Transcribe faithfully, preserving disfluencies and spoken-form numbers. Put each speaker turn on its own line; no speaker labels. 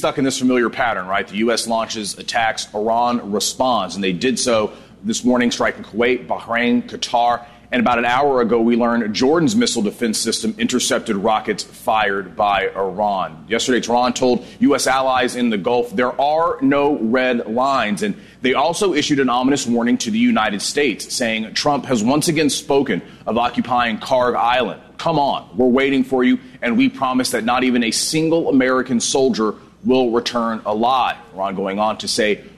stuck in this familiar pattern, right? The U S launches attacks, Iran responds, and they did so this morning, striking Kuwait, Bahrain, Qatar. And about an hour ago, we learned Jordan's missile defense system intercepted rockets fired by Iran. Yesterday, Tehran told U S allies in the Gulf there are no red lines. And they also issued an ominous warning to the United States, saying Trump has once again spoken of occupying Karg Island. Come on, we're waiting for you, and we promise that not even a single American soldier will return alive. Iran going on to say